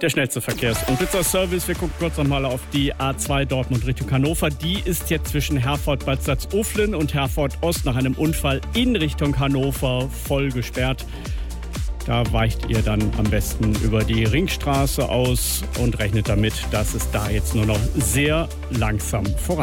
Der schnellste Verkehrs- und Blitzerservice. Wir gucken kurz nochmal auf die A2 Dortmund Richtung Hannover. Die ist jetzt zwischen Herford-Bad Salzuflen und Herford-Ost nach einem Unfall in Richtung Hannover voll gesperrt. Da weicht ihr dann am besten über die Ringstraße aus und rechnet damit, dass es da jetzt nur noch sehr langsam vorangeht.